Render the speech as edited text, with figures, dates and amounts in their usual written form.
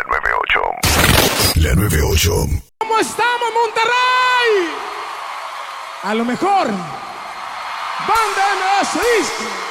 98. La 98. ¿Cómo estamos, Monterrey? A lo mejor, Banda MS Disco.